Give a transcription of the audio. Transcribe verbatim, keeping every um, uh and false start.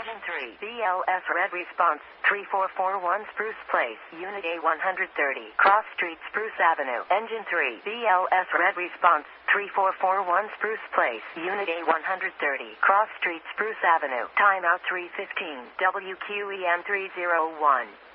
Engine three, B L S red response, three four four one Spruce Place, Unit A one thirty, Cross Street, Spruce Avenue. Engine three, B L S red response, three four four one Spruce Place, Unit A one thirty, Cross Street, Spruce Avenue. Timeout three fifteen, W Q E M three oh one.